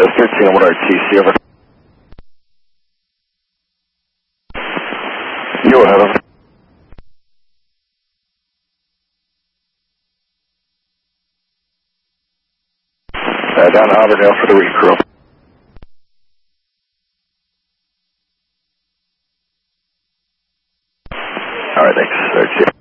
13 on RTC, over. You ahead, over. Down to Auburndale for the recrew. Alright, thanks.